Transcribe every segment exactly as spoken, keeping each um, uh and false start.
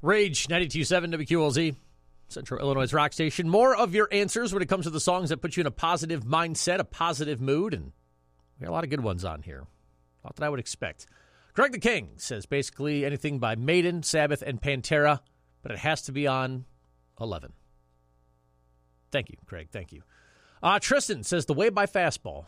Rage ninety-two point seven W Q L Z, Central Illinois rock station. More of your answers when it comes to the songs that put you in a positive mindset, a positive mood, and we got a lot of good ones on here. Not that I would expect. Greg the King says basically anything by Maiden, Sabbath, and Pantera, but it has to be on eleven. Thank you, Craig. Thank you. Uh, Tristan says The Way by Fastball.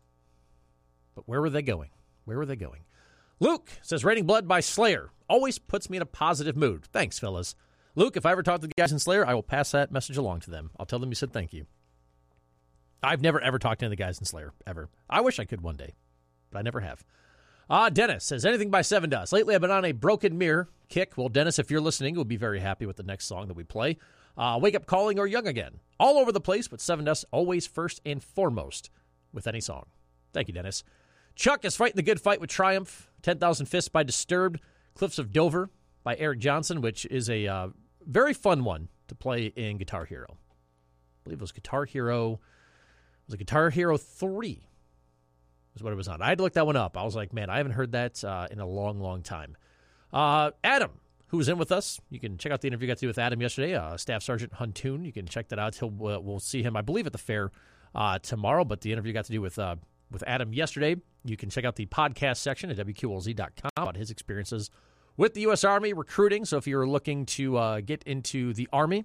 But where were they going? Where were they going? Luke says Raining Blood by Slayer. Always puts me in a positive mood. Thanks, fellas. Luke, if I ever talk to the guys in Slayer, I will pass that message along to them. I'll tell them you said thank you. I've never, ever talked to any of the guys in Slayer, ever. I wish I could one day, but I never have. Uh, Dennis says anything by Seven Dust. Lately, I've been on a Broken Mirror kick. Well, Dennis, if you're listening, we'll be very happy with the next song that we play. Uh, Wake Up Calling or Young Again. All over the place, but Seven Dust always first and foremost with any song. Thank you, Dennis. Chuck is fighting the good fight with Triumph. ten thousand Fists by Disturbed. Cliffs of Dover by Eric Johnson, which is a uh, very fun one to play in Guitar Hero. I believe it was Guitar Hero. It was a Guitar Hero three is what it was on. I had to look that one up. I was like, man, I haven't heard that uh, in a long, long time. Uh, Adam, who was in with us, you can check out the interview we got to do with Adam yesterday, uh, Staff Sergeant Huntoon. You can check that out. He'll, uh, we'll see him, I believe, at the fair uh, tomorrow, but the interview got to do with uh, with Adam yesterday. You can check out the podcast section at W Q L Z dot com about his experiences with the U S Army recruiting. So if you're looking to uh, get into the Army,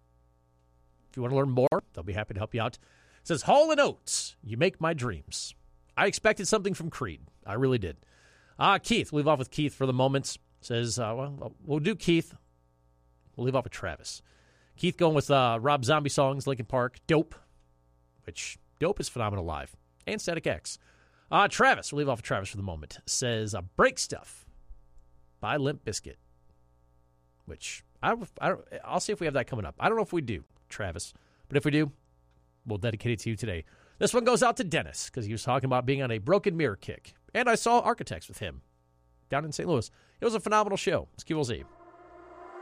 if you want to learn more, they'll be happy to help you out. It says, Hall and Oates, you make my dreams. I expected something from Creed. I really did. Uh, Keith, we'll leave off with Keith for the moment. Says, uh, well, we'll do Keith. We'll leave off with Travis. Keith going with uh, Rob Zombie songs, Linkin Park, Dope, which Dope is phenomenal live, and Static X. Uh, Travis, we'll leave off with Travis for the moment. Says, uh, Break Stuff by Limp Bizkit, which I, I, I'll see if we have that coming up. I don't know if we do, Travis, but if we do, we'll dedicate it to you today. This one goes out to Dennis because he was talking about being on a Broken Mirror kick, and I saw Architects with him down in Saint Louis. It was a phenomenal show. It's Q L Z.